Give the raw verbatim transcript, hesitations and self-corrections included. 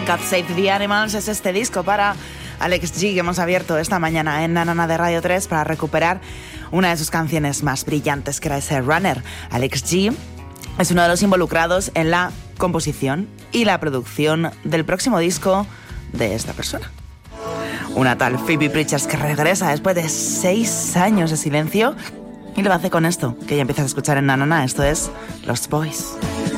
God Save the Animals es este disco para Alex G que hemos abierto esta mañana en Nanana de Radio tres para recuperar una de sus canciones más brillantes, que era ese Runner. Alex G es uno de los involucrados en la composición y la producción del próximo disco de esta persona. Una tal Phoebe Bridgers que regresa después de seis años de silencio y lo hace con esto, que ya empiezas a escuchar en Nanana. Esto es Lost Boys.